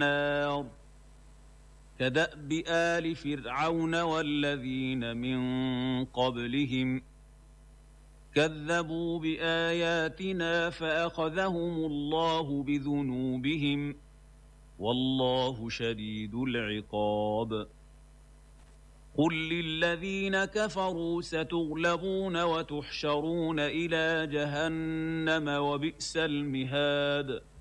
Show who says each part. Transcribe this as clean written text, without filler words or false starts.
Speaker 1: النار كدأب آل فرعون والذين من قبلهم كذبوا بآياتنا فأخذهم الله بذنوبهم والله شديد العقاب قل للذين كفروا ستغلبون وتحشرون إلى جهنم وبئس المهاد